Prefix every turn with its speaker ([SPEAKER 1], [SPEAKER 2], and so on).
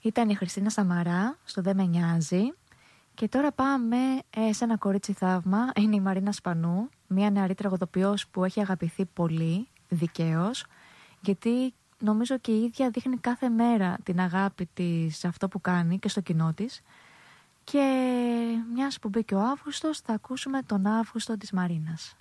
[SPEAKER 1] Ήταν η Χριστίνα Σαμαρά στο «Δεν με νοιάζει». Και τώρα πάμε σε ένα κορίτσι θαύμα. Είναι η Μαρίνα Σπανού, μια νεαρή τραγουδοποιός που έχει αγαπηθεί πολύ, δικαίως, γιατί νομίζω και η ίδια δείχνει κάθε μέρα την αγάπη της σε αυτό που κάνει και στο κοινό της. Και μιας που μπήκε ο Αύγουστος, θα ακούσουμε τον Αύγουστο της Μαρίνας.